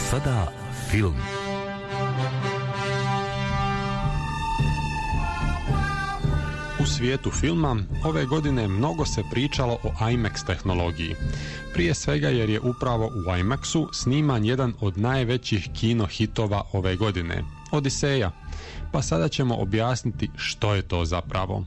sada film. U svijetu filma ove godine mnogo se pričalo o IMAX tehnologiji. Prije svega jer je upravo u IMAX-u sniman jedan od najvećih kino hitova ove godine, Odiseja. Pa sada ćemo objasniti što je to zapravo.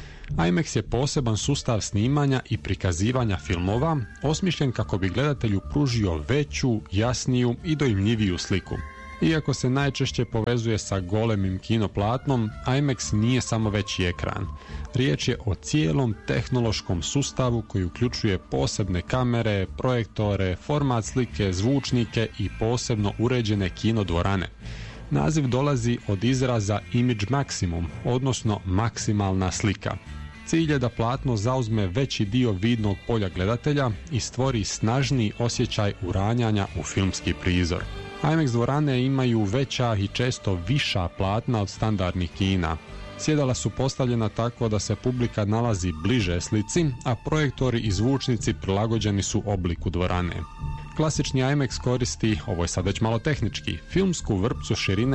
IMAX je poseban sustav snimanja i prikazivanja filmova, osmišljen kako bi gledatelju pružio veću, jasniju i dojmljiviju sliku. Iako se najčešće povezuje sa golemim kinoplatnom, IMAX nije samo veći ekran. Riječ je o cijelom tehnološkom sustavu koji uključuje posebne kamere, projektore, format slike, zvučnike i posebno uređene kinodvorane. Naziv dolazi od izraza image maximum, odnosno maksimalna slika. Cilj je da platno zauzme veći dio vidnog polja gledatelja i stvori snažniji osjećaj uranjanja u filmski prizor. IMAX dvorane imaju veća i često viša platna od standardnih kina. Sjedala su postavljena tako da se publika nalazi bliže slici, a projektori i zvučnici prilagođeni su obliku dvorane. Klasični IMAX koristi, ovo je sad već malo tehnički, filmsku vrpcu širine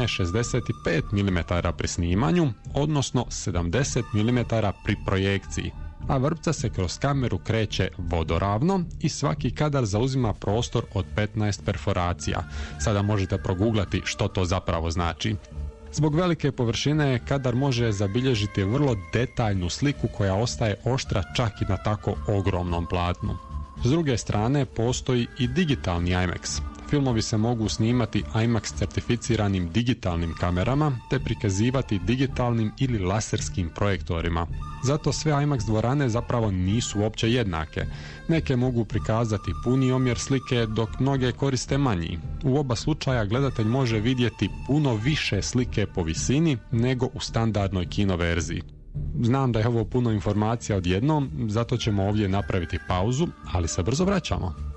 65 mm pri snimanju, odnosno 70 mm pri projekciji, a vrpca se kroz kameru kreće vodoravno i svaki kadar zauzima prostor od 15 perforacija. Sada možete proguglati što to zapravo znači. Zbog velike površine kadar može zabilježiti vrlo detaljnu sliku koja ostaje oštra čak i na tako ogromnom platnu. S druge strane postoji i digitalni IMAX. Filmovi se mogu snimati IMAX certificiranim digitalnim kamerama te prikazivati digitalnim ili laserskim projektorima. Zato sve IMAX dvorane zapravo nisu uopće jednake. Neke mogu prikazati puni omjer slike dok mnoge koriste manji. U oba slučaja gledatelj može vidjeti puno više slike po visini nego u standardnoj kino verziji. Znam da je ovo puno informacija odjednom, zato ćemo ovdje napraviti pauzu, ali se brzo vraćamo.